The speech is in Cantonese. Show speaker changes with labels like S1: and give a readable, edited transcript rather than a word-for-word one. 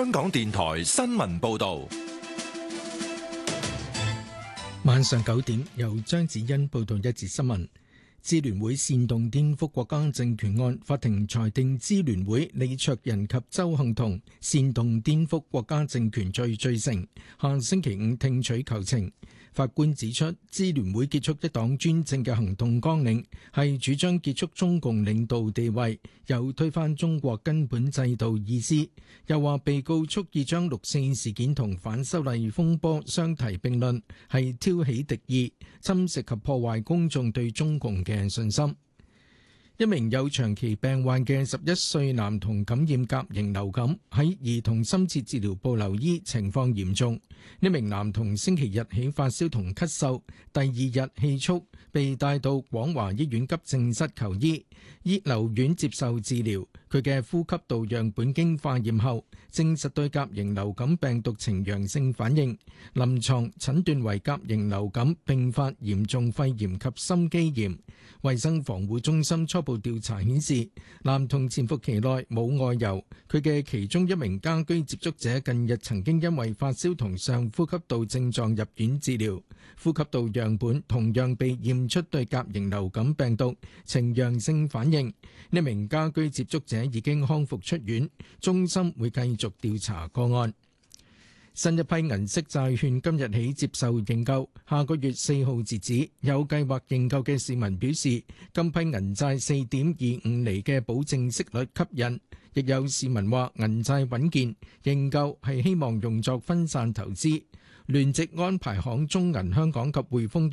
S1: 香港電台新聞報道。
S2: 晚上9點，由張子欣報道一節新聞。支聯會煽動顛覆國家政權案，法庭裁定支聯會李卓人及鄒幸彤煽動顛覆國家政權罪罪成，下星期5聽取求情。法官指出，支聯會結束一黨專政嘅行動綱領係主張結束中共領導地位，有推翻中國根本制度意思。又話被告蓄意將六四事件同反修例風波相提並論，係挑起敵意，侵蝕及破壞公眾對中共嘅信心。一名有長期病患嘅11歲男童感染甲型流感，喺兒童深切治療部留醫，情況嚴重。呢名男童星期日起發燒同咳嗽，第二日氣促，被帶到廣華醫院急症室求醫，留院接受治療。佢嘅呼吸道樣本經化驗後，證實對甲型流感病毒呈陽性反應，臨床診斷為甲型流感併發嚴重肺炎及心肌炎。衛生防護中心初步調查顯示，男童潛伏期內冇外遊，佢嘅其中一名家居接觸者近日曾經因為發燒同上呼吸道症狀入院治療，呼吸道樣本同樣被驗出對甲型流感病毒呈陽性反應。呢名家居接觸者已經康復出院，中心會繼續調查個案。新一批銀色債券今日起接受認購，下個月4號截止。有計劃認購嘅市民表示，今批銀債4.25厘嘅保證息率吸引，亦有市民話銀債穩健，認購係希望用作分散投資。聯席安排行中銀香港及匯豐